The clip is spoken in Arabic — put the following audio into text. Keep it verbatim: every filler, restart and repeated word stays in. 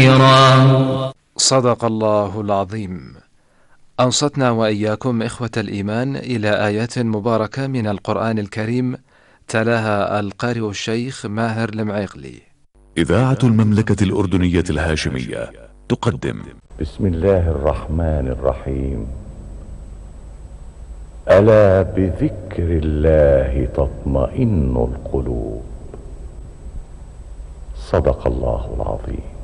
كثيرا. صدق الله العظيم. أنصتنا وإياكم إخوة الإيمان إلى آيات مباركة من القرآن الكريم، تلاها القارئ الشيخ ماهر المعيقلي. إذاعة المملكة الأردنية الهاشمية تقدم بسم الله الرحمن الرحيم. ألا بذكر الله تطمئن القلوب. صدق الله العظيم.